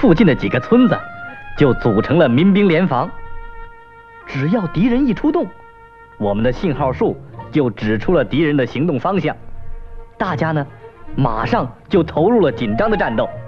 附近的几个村子就组成了民兵联防。只要敌人一出动，我们的信号树就指出了敌人的行动方向，大家呢马上就投入了紧张的战斗。